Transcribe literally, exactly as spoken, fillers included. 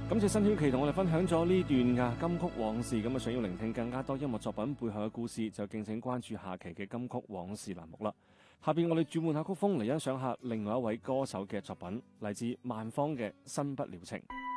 感謝新曉琪同我哋分享咗呢段嘅金曲往事。咁啊，想要聆聽更加多音樂作品背後嘅故事，就敬請關注下期嘅金曲往事欄目啦。下邊我哋轉換下曲風嚟欣賞下另外一位歌手嘅作品，嚟自萬芳嘅《新不了情》。